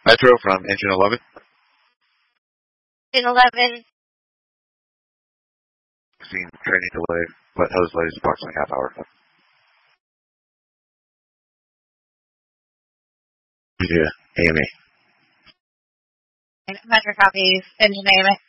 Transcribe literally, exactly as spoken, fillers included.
Metro from Engine eleven. Engine eleven. Seen training delay, but hose delay is approximately half hour. Yeah, A M E. Metro copies. Engine A M E.